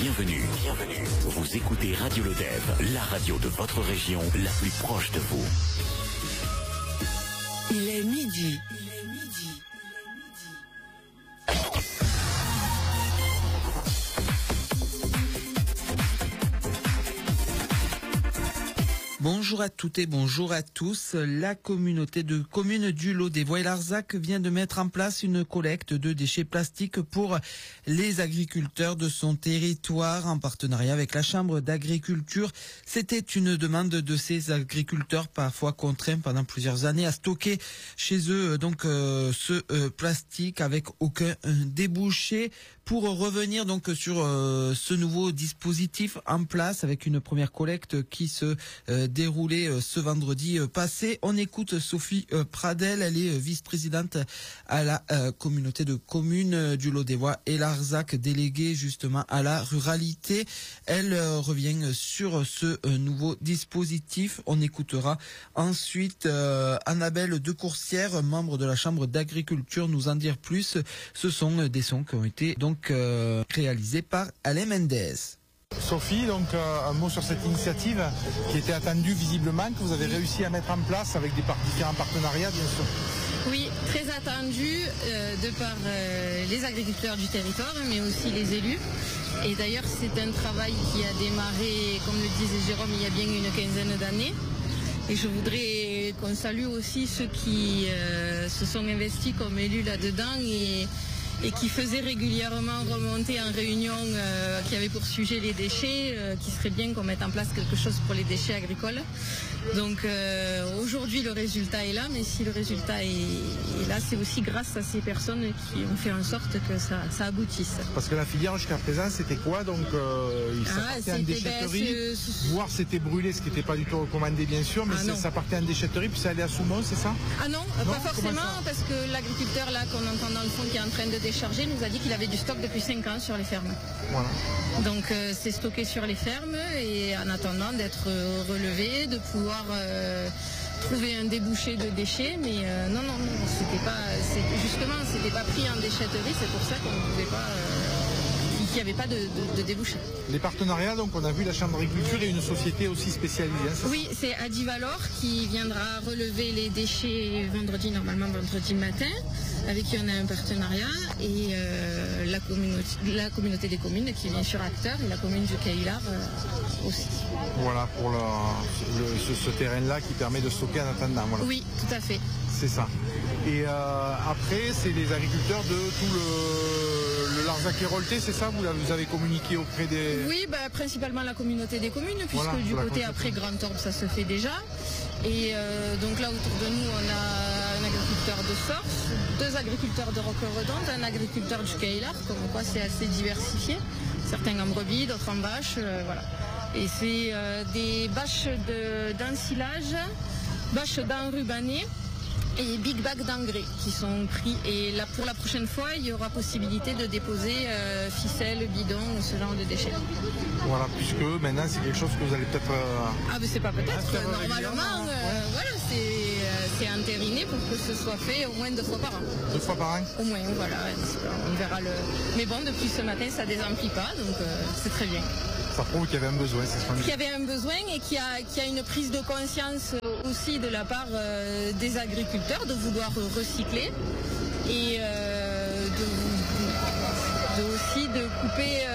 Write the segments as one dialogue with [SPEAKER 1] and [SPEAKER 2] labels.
[SPEAKER 1] Bienvenue. Vous écoutez Radio Lodève, la radio de votre région, la plus proche de vous.
[SPEAKER 2] Il est midi.
[SPEAKER 3] Bonjour à toutes et bonjour à tous. La communauté de communes du Lot des Voies et Larzac vient de mettre en place une collecte de déchets plastiques pour les agriculteurs de son territoire en partenariat avec la Chambre d'agriculture. C'était une demande de ces agriculteurs parfois contraints pendant plusieurs années à stocker chez eux ce plastique avec aucun débouché. Pour revenir donc sur ce nouveau dispositif en place avec une première collecte qui se déroulé ce vendredi passé. On écoute Sophie Pradel, elle est vice-présidente à la communauté de communes du Lot des Voies et Larzac, déléguée justement à la ruralité. Elle revient sur ce nouveau dispositif. On écoutera ensuite Annabelle Decourcière, membre de la Chambre d'agriculture, nous en dire plus. Ce sont des sons qui ont été donc réalisés par Alain Mendes.
[SPEAKER 4] Sophie, donc un mot sur cette initiative qui était attendue visiblement, que vous avez réussi à mettre en place avec différents partenariats, bien sûr.
[SPEAKER 5] Oui, très attendue de par les agriculteurs du territoire, mais aussi les élus. Et d'ailleurs, c'est un travail qui a démarré, comme le disait Jérôme, il y a bien une quinzaine d'années. Et je voudrais qu'on salue aussi ceux qui se sont investis comme élus là-dedans et qui faisait régulièrement remonter en réunion qui avait pour sujet les déchets, qui serait bien qu'on mette en place quelque chose pour les déchets agricoles. Donc aujourd'hui le résultat est là, mais si le résultat est là, c'est aussi grâce à ces personnes qui ont fait en sorte que ça aboutisse. Parce que la filière jusqu'à présent c'était quoi? Donc ça partait en déchetterie, voire c'était brûlé, ce qui n'était pas du tout recommandé bien sûr, mais ça partait en déchetterie puis ça allait à Soumont, c'est ça? Ah non, pas forcément, parce que l'agriculteur là qu'on entend dans le fond qui est en train de décharger nous a dit qu'il avait du stock depuis 5 ans sur les fermes. Voilà. Donc c'est stocké sur les fermes et en attendant d'être relevé, de pouvoir trouver un débouché de déchets, mais c'était pas pris en déchetterie, c'est pour ça qu'on ne pouvait pas qu'il n'y avait pas de débouché. Les partenariats, donc on a vu la Chambre d'agriculture et une société aussi spécialisée. Hein, oui, c'est Adivalor qui viendra relever les déchets vendredi matin, avec qui on a un partenariat, et la communauté des communes qui est bien sûr acteur, et la commune du Caïlar aussi. Voilà, pour ce terrain-là qui permet de stocker en attendant. Voilà. Oui, tout à fait. C'est ça. Et après, c'est les agriculteurs de tout le Larzac et Rolté, c'est ça? Vous avez communiqué auprès des... Oui, principalement la communauté des communes, puisque voilà, du côté après Grand Orbe, ça se fait déjà. Et donc là, autour de nous, on a un agriculteur de Sorce, 2 agriculteurs de Roqueredonte, un agriculteur du Caïlar, comme quoi c'est assez diversifié. Certains en brebis, d'autres en vaches, voilà. Et c'est des bâches d'ensilage, bâches d'enrubannées et big bags d'engrais qui sont pris. Et là, pour la prochaine fois, il y aura possibilité de déposer ficelles, bidons, ce genre de déchets. Voilà, puisque maintenant c'est quelque chose que vous allez peut-être... Ah mais c'est pas peut-être, normalement, voilà, c'est entériné pour que ce soit fait au moins 2 fois par an. 2 fois par an? Au moins, voilà, on verra le... Mais bon, depuis ce matin, ça désemplit pas, donc c'est très bien. Ça prouve qu'il y avait un besoin, c'est ce qu'on dit. Qu'il y avait un besoin et qu'il y a une prise de conscience aussi de la part des agriculteurs de vouloir recycler et aussi de couper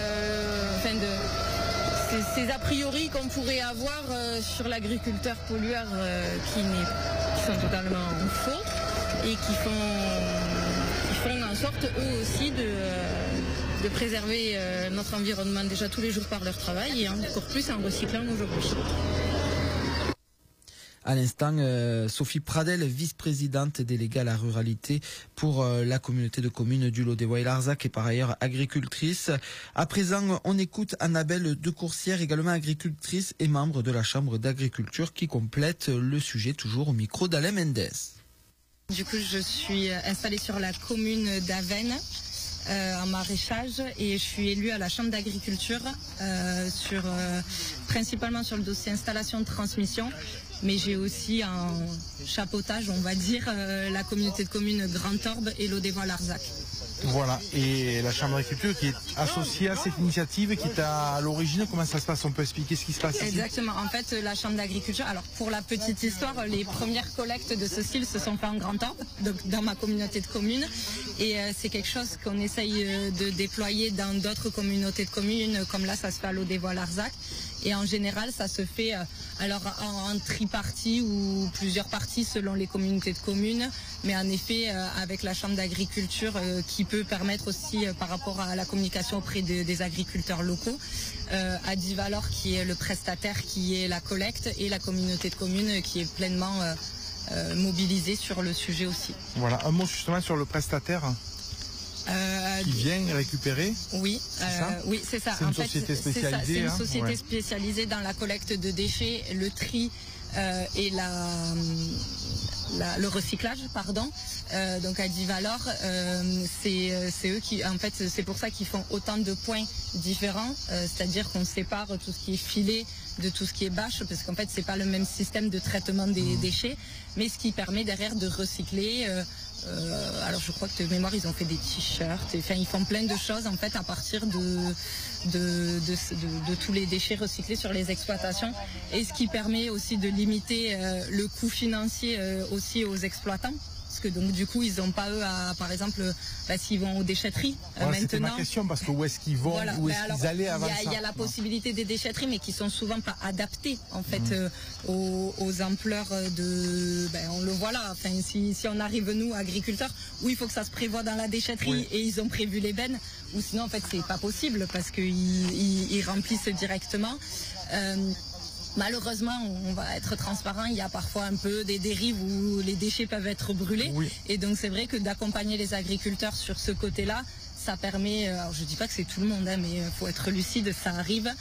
[SPEAKER 5] ces a priori qu'on pourrait avoir sur l'agriculteur pollueur qui sont totalement faux et qui font en sorte eux aussi de préserver notre environnement déjà tous les jours par leur travail et encore plus en recyclant aujourd'hui.
[SPEAKER 3] À l'instant, Sophie Pradel, vice-présidente déléguée à la ruralité pour la communauté de communes du Lot des Voies et Larzac et par ailleurs agricultrice. À présent, on écoute Annabelle Decourcière, également agricultrice et membre de la Chambre d'agriculture qui complète le sujet toujours au micro d'Alain Mendes.
[SPEAKER 5] Du coup, je suis installée sur la commune d'Avesnes. En maraîchage et je suis élue à la Chambre d'agriculture principalement sur le dossier installation de transmission mais j'ai aussi en chapeautage, on va dire, la communauté de communes Grand Orbe et l'Audevoie-Larzac.
[SPEAKER 4] Voilà, et la Chambre d'agriculture qui est associée à cette initiative, qui est à l'origine, comment ça se passe? On peut expliquer ce qui se passe ici?
[SPEAKER 5] Exactement, en fait la Chambre d'agriculture, alors pour la petite histoire, les premières collectes de ce style se sont faites en Grand Orbe, donc dans ma communauté de communes, et c'est quelque chose qu'on essaye de déployer dans d'autres communautés de communes, comme là ça se fait à l'Audevoie-Larzac, et en général ça se fait alors en tripartie ou plusieurs parties selon les communautés de communes, mais en effet avec la Chambre d'agriculture qui peut permettre aussi par rapport à la communication auprès des agriculteurs locaux, Adivalor qui est le prestataire qui est la collecte et la communauté de communes qui est pleinement mobilisée sur le sujet aussi.
[SPEAKER 4] Voilà, un mot justement sur le prestataire. Qui vient récupérer?
[SPEAKER 5] Oui, oui, c'est ça.
[SPEAKER 4] C'est une société spécialisée.
[SPEAKER 5] C'est une société spécialisée dans la collecte de déchets, le tri et le recyclage, pardon. Donc Adivalor, c'est eux qui, en fait, c'est pour ça qu'ils font autant de points différents, c'est-à-dire qu'on sépare tout ce qui est filet de tout ce qui est bâche, parce qu'en fait c'est pas le même système de traitement des déchets, mais ce qui permet derrière de recycler. Alors je crois que de mémoire ils ont fait des t-shirts, enfin ils font plein de choses en fait à partir de tous les déchets recyclés sur les exploitations, et ce qui permet aussi de limiter le coût financier aussi aux exploitants. Parce que donc du coup ils n'ont pas eux à, par exemple, s'ils vont aux déchetteries maintenant.
[SPEAKER 4] C'était ma question, parce que où est-ce qu'ils vont, voilà, où est-ce qu'ils allaient avant ça?
[SPEAKER 5] Il y a la possibilité des déchetteries, mais qui sont souvent pas adaptées en fait aux ampleurs de. On le voit là. Enfin, si on arrive nous agriculteurs, où il faut que ça se prévoit dans la déchetterie, et ils ont prévu les bennes, ou sinon en fait c'est pas possible parce qu'ils remplissent directement. Malheureusement, on va être transparent, il y a parfois un peu des dérives où les déchets peuvent être brûlés. Oui. Et donc c'est vrai que d'accompagner les agriculteurs sur ce côté-là, ça permet, alors je dis pas que c'est tout le monde, mais il faut être lucide, ça arrive.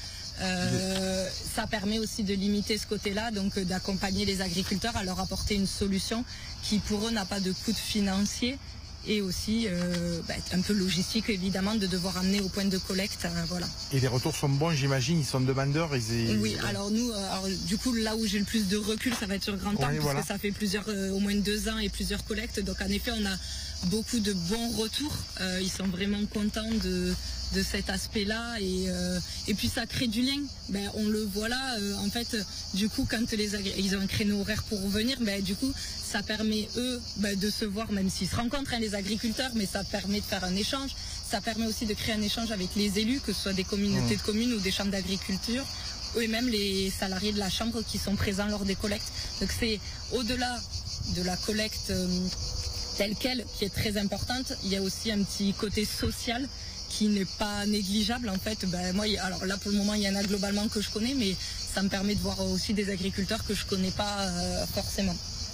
[SPEAKER 5] Ça permet aussi de limiter ce côté-là, donc d'accompagner les agriculteurs à leur apporter une solution qui pour eux n'a pas de coût financier. Et aussi un peu logistique évidemment de devoir amener au point de collecte, voilà.
[SPEAKER 4] Et les retours sont bons, j'imagine, ils sont demandeurs.
[SPEAKER 5] Oui, alors nous, du coup là où j'ai le plus de recul, ça va être sur Grand Orbe, parce que ça fait au moins 2 ans et plusieurs collectes, donc en effet on a beaucoup de bons retours, ils sont vraiment contents de cet aspect-là, et puis ça crée du lien. On le voit là, en fait, du coup, quand ils ont un créneau horaire pour venir, du coup, ça permet eux de se voir, même s'ils se rencontrent, les agriculteurs, mais ça permet de faire un échange. Ça permet aussi de créer un échange avec les élus, que ce soit des communautés de communes ou des chambres d'agriculture, eux et même les salariés de la chambre qui sont présents lors des collectes. Donc c'est au-delà de la collecte telle qu'elle, qui est très importante, il y a aussi un petit côté social qui n'est pas négligeable en fait. Moi, alors là pour le moment il y en a globalement que je connais, mais ça me permet de voir aussi des agriculteurs que je connais pas forcément.